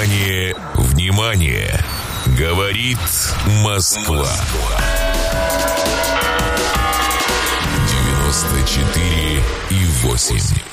Внимание, внимание! Говорит Москва. 94,8.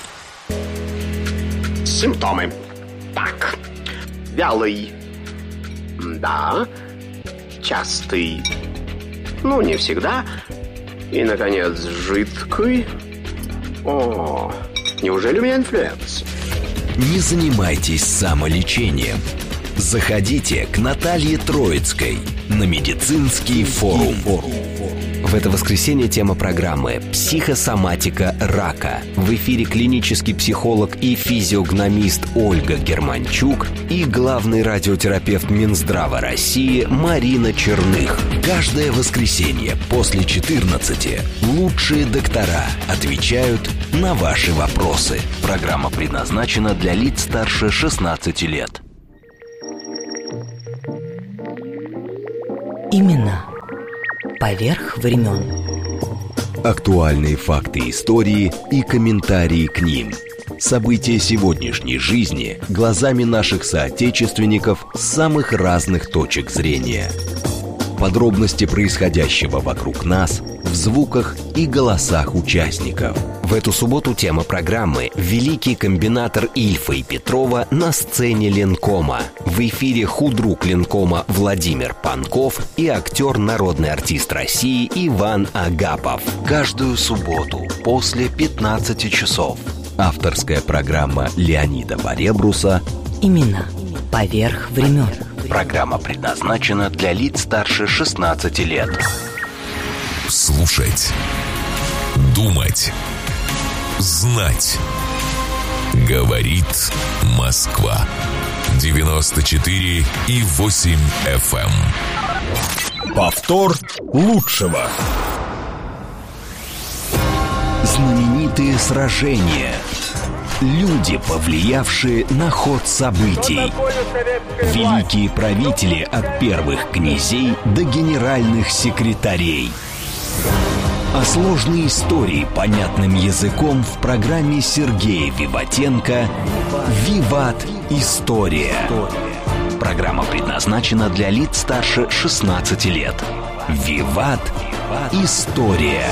Симптомы. Так. Вялый. Да. Частый. Ну, не всегда. И, наконец, жидкий. О, неужели у меня инфлюенс? Не занимайтесь самолечением. Заходите к Наталье Троицкой на медицинский форум. В это воскресенье тема программы «Психосоматика рака». В эфире клинический психолог и физиогномист Ольга Германчук и главный радиотерапевт Минздрава России Марина Черных. Каждое воскресенье после 14 лучшие доктора отвечают на ваши вопросы. Программа предназначена для лиц старше 16 лет. Именно поверх времен. Актуальные факты истории и комментарии к ним. События сегодняшней жизни глазами наших соотечественников с самых разных точек зрения. Подробности происходящего вокруг нас в звуках и голосах участников. В эту субботу тема программы «Великий комбинатор Ильфа и Петрова на сцене Ленкома». В эфире худрук Ленкома Владимир Панков и актер, народный артист России Иван Агапов. Каждую субботу после 15 часов. Авторская программа Леонида Баребруса Именно поверх времен. Программа предназначена для лиц старше 16 лет. Слушать. Думать. Знать. Говорит Москва. 94,8 FM. Повтор лучшего. Знаменитые сражения. Люди, повлиявшие на ход событий. Великие правители от первых князей до генеральных секретарей. А сложные истории понятным языком в программе Сергея Виватенко «Виват. История». Программа предназначена для лиц старше 16 лет. «Виват. История».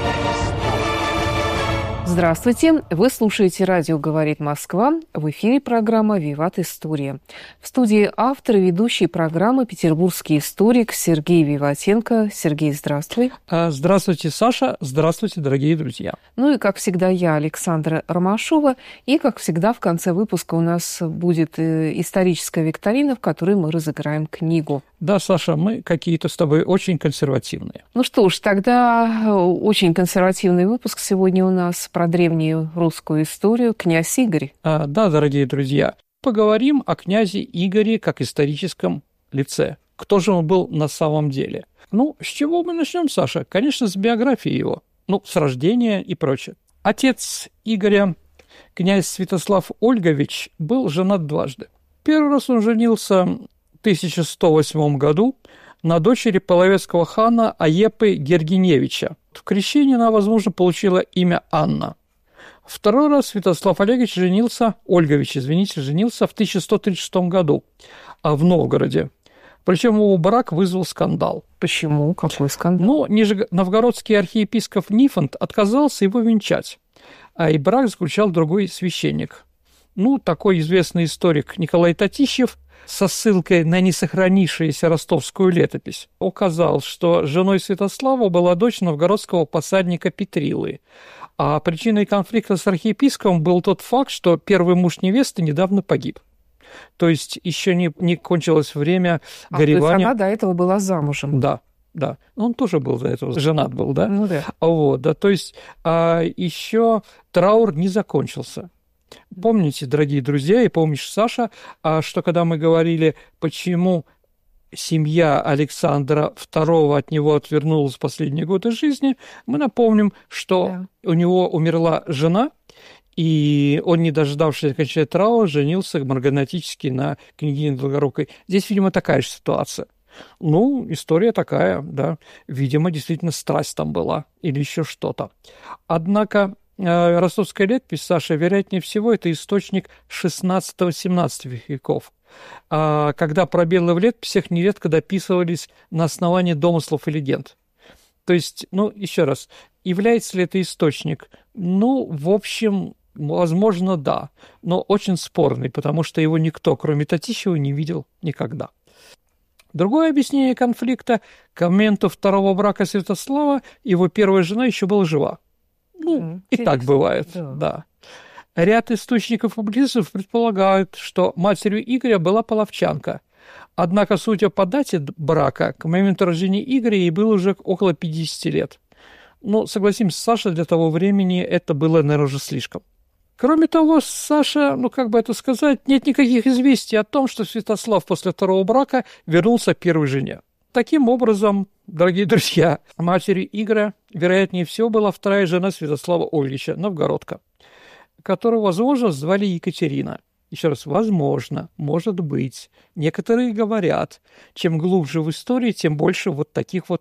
Здравствуйте! Вы слушаете радио «Говорит Москва». В эфире программа «Виват. История». В студии автор и ведущий программы петербургский историк Сергей Виватенко. Сергей, здравствуй. Здравствуйте, Саша. Здравствуйте, дорогие друзья. Ну и, как всегда, я, Александра Ромашова. И, как всегда, в конце выпуска у нас будет историческая викторина, в которой мы разыграем книгу. Да, Саша, мы какие-то с тобой очень консервативные. Ну что ж, тогда очень консервативный выпуск сегодня у нас про древнюю русскую историю. Князь Игорь. Да, дорогие друзья, поговорим о князе Игоре как историческом лице. Кто же он был на самом деле? Ну, с чего мы начнем, Саша? Конечно, с биографии его. Ну, с рождения и прочее. Отец Игоря, князь Святослав Ольгович, был женат дважды. Первый раз он женился в 1108 году на дочери половецкого хана Аепы Гергиневича. В крещении она, возможно, получила имя Анна. Второй раз Святослав Олегович женился в 1136 году в Новгороде. Причем его брак вызвал скандал. Почему? Какой скандал? Ну, новгородский архиепископ Нифонт отказался его венчать, и брак заключал другой священник. Ну, такой известный историк Николай Татищев со ссылкой на несохранившуюся ростовскую летопись указал, что женой Святослава была дочь новгородского посадника Петрилы. А причиной конфликта с архиепископом был тот факт, что первый муж невесты недавно погиб. То есть еще не кончилось время горевания. То есть она до этого была замужем. Да. Он тоже был до этого женат был, да? Ну да. То есть еще траур не закончился. Помните, дорогие друзья, и помнишь, Саша, что когда мы говорили, почему семья Александра II от него отвернулась в последние годы жизни, мы напомним, что у него умерла жена, и он, не дождавшись окончания траура, женился марганатически на княгине Долгорукой. Здесь, видимо, такая же ситуация. Ну, история такая, да. Видимо, действительно страсть там была или еще что-то. Однако ростовская летопись, Саша, вероятнее всего, это источник XVI-XVII веков. когда пробелы в летописях нередко дописывались на основании домыслов и легенд. То есть, еще раз, является ли это источник? В общем, возможно, да, но очень спорный, потому что его никто, кроме Татищева, не видел никогда. Другое объяснение конфликта – к моменту второго брака Святослава его первая жена еще была жива. И так бывает, да. Ряд источников-публицистов предполагают, что матерью Игоря была половчанка. Однако, судя по дате брака, к моменту рождения Игоря ей было уже около 50 лет. Согласимся, Саша, для того времени это было, наверное, уже слишком. Кроме того, Саша, нет никаких известий о том, что Святослав после второго брака вернулся к первой жене. Таким образом, дорогие друзья, матерью Игоря, вероятнее всего, была вторая жена Святослава Ольгича, новгородка, которую, возможно, звали Екатерина. Еще раз, возможно, может быть. Некоторые говорят, чем глубже в истории, тем больше вот таких вот